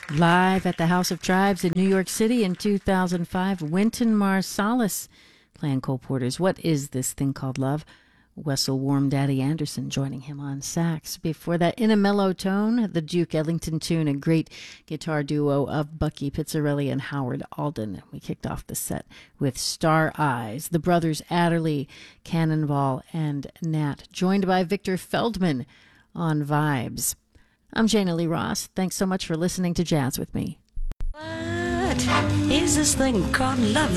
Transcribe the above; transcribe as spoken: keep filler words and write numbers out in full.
Live at the House of Tribes in New York City in two thousand five, Wynton Marsalis playing Cole Porter's What Is This Thing Called Love? Wessel Warm Daddy Anderson joining him on sax. Before that, in a mellow tone, the Duke Ellington tune, a great guitar duo of Bucky Pizzarelli and Howard Alden. We kicked off the set with Star Eyes, the brothers Adderley, Cannonball, and Nat, joined by Victor Feldman on vibes. I'm Jana Lee Ross. Thanks so much for listening to Jazz with me. What is this thing called love?